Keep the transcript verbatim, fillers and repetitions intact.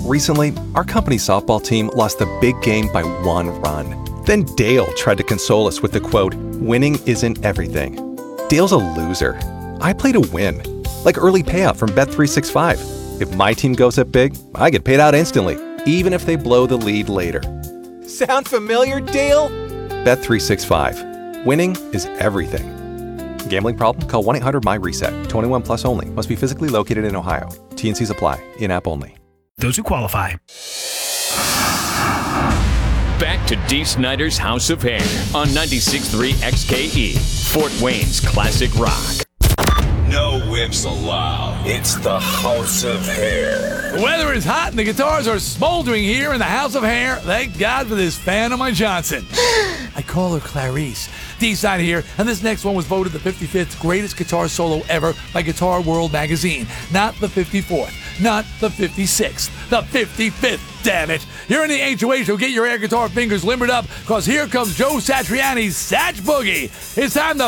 Recently, our company softball team lost the big game by one run. Then Dale tried to console us with the quote, "Winning isn't everything." Dale's a loser. I play to win. Like early payout from Bet three sixty-five. If my team goes up big, I get paid out instantly, even if they blow the lead later. Sound familiar, Dale? Bet three sixty-five. Winning is everything. Gambling problem? Call one eight hundred M Y reset. twenty-one plus only. Must be physically located in Ohio. T and Cs apply. In-app only. Those who qualify. Back to Dee Snider's House of Hair on ninety-six point three X K E, Fort Wayne's classic rock. No whips allowed. It's the House of Hair. The weather is hot and the guitars are smoldering here in the House of Hair. Thank God for this fan of my Johnson. I call her Clarice. D-Side here, and this next one was voted the fifty-fifth greatest guitar solo ever by Guitar World magazine. Not the fifty-fourth, not the fifty-sixth, the fifty-fifth, damn it. You're in the H O H, so get your air guitar fingers limbered up, because here comes Joe Satriani's Satch Boogie. It's time to